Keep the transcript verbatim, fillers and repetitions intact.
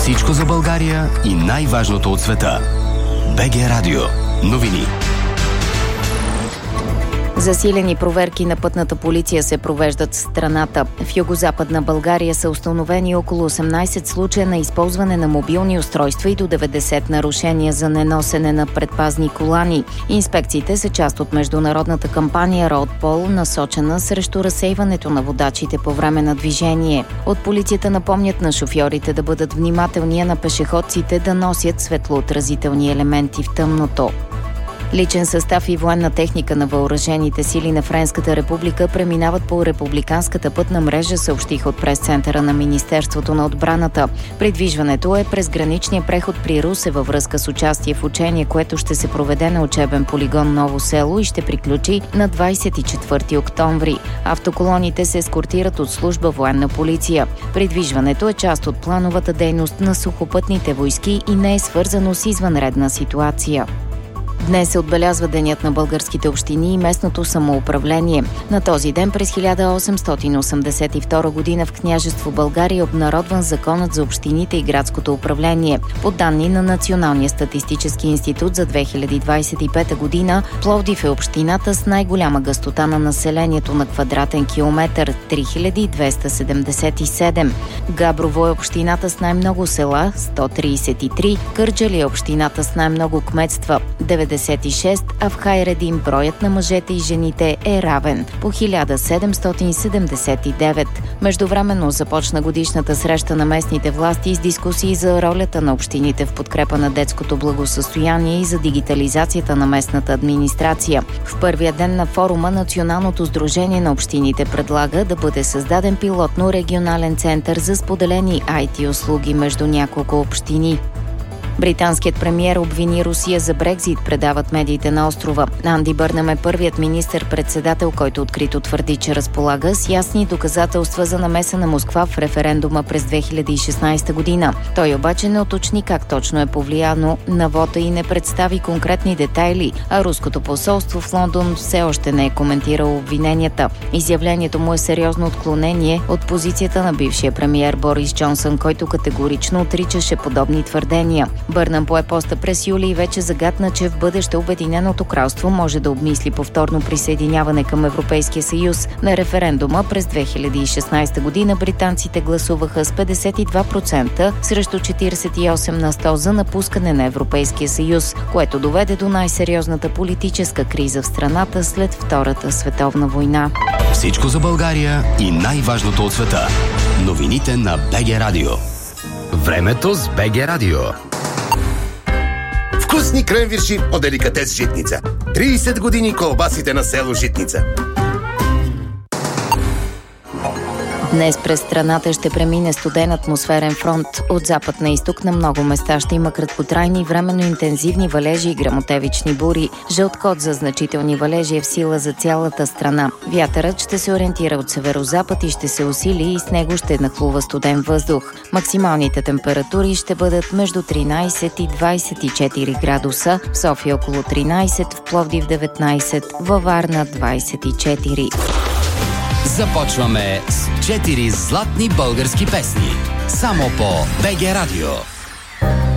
Всичко за България и най-важното от света. БГ Радио. Новини. Засилени проверки на пътната полиция се провеждат в страната. В югозападна България са установени около осемнайсет случая на използване на мобилни устройства и до деветдесет нарушения за неносене на предпазни колани. Инспекциите са част от международната кампания Road Poll, насочена срещу разсейването на водачите по време на движение. От полицията напомнят на шофьорите да бъдат внимателни, а на пешеходците да носят светлоотразителни елементи в тъмното. Личен състав и военна техника на въоръжените сили на Френската република преминават по републиканската пътна мрежа, съобщиха от прес-центъра на Министерството на отбраната. Придвижването е през граничния преход при Русе във връзка с участие в учение, което ще се проведе на учебен полигон Ново село и ще приключи на двайсет и четвърти октомври. Автоколоните се ескортират от служба военна полиция. Придвижването е част от плановата дейност на сухопътните войски и не е свързано с извънредна ситуация. Днес се отбелязва Денят на българските общини и местното самоуправление. На този ден през хиляда осемстотин осемдесет и втора година в Княжество България е обнародван Законът за общините и градското управление. По данни на Националния статистически институт за две хиляди двайсет и пета година, Пловдив е общината с най-голяма гъстота на населението на квадратен километър – три хиляди двеста седемдесет и седем. Габрово е общината с най-много села – сто трийсет и три. Кърджали е общината с най-много кметства – деветдесет и шест, а в Хайредин броят на мъжете и жените е равен по хиляда седемстотин седемдесет и девет. Междувременно започна годишната среща на местните власти с дискусии за ролята на общините в подкрепа на детското благосъстояние и за дигитализацията на местната администрация. В първия ден на форума Националното сдружение на общините предлага да бъде създаден пилотно регионален център за споделени ай ти услуги между няколко общини. Британският премиер обвини Русия за Брекзит, предават медиите на острова. Анди Бърнъм е първият министър-председател, който открито твърди, че разполага с ясни доказателства за намеса на Москва в референдума през две хиляди и шестнайсета година. Той обаче не уточни как точно е повлияно на вота и не представи конкретни детайли, а руското посолство в Лондон все още не е коментирало обвиненията. Изявлението му е сериозно отклонение от позицията на бившия премиер Борис Джонсън, който категорично отричаше подобни твърдения. Бърнъм пое поста през юли и вече загатна, че в бъдеще Обединеното кралство може да обмисли повторно присъединяване към Европейския съюз. На референдума през две хиляди и шестнайсета година британците гласуваха с петдесет и два процента срещу четирийсет и осем на сто за напускане на Европейския съюз, което доведе до най-сериозната политическа криза в страната след Втората световна война. Всичко за България и най-важното от света. Новините на БГ Радио. Времето с БГ Радио. Вкусни кренвирши от деликатес Житница. трийсет години колбасите на село Житница. Днес през страната ще премине студен атмосферен фронт. От запад на изток на много места ще има краткотрайни временно интензивни валежи и гръмотевични бури. Жълт код за значителни валежи е в сила за цялата страна. Вятърът ще се ориентира от северозапад и ще се усили и с него ще нахлува студен въздух. Максималните температури ще бъдат между тринайсет и двайсет и четири градуса, в София около тринайсет, в Пловдив деветнайсет, във Варна двайсет и четири. Започваме с четири златни български песни. Само по БГ Радио.